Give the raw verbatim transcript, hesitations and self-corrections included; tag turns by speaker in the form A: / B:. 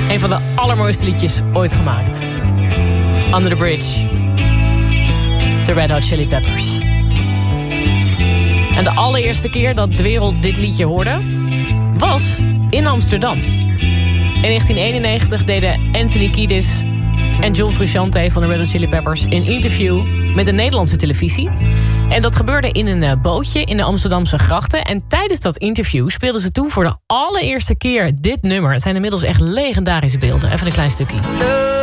A: Een van de allermooiste liedjes ooit gemaakt. Under the Bridge. The Red Hot Chili Peppers. En de allereerste keer dat de wereld dit liedje hoorde was in Amsterdam. In negentien eenennegentig deden Anthony Kiedis en John Frusciante van de Red Hot Chili Peppers een interview met de Nederlandse televisie. En dat gebeurde in een bootje in de Amsterdamse grachten. En tijdens dat interview speelden ze toen voor de allereerste keer dit nummer. Het zijn inmiddels echt legendarische beelden. Even een klein stukje.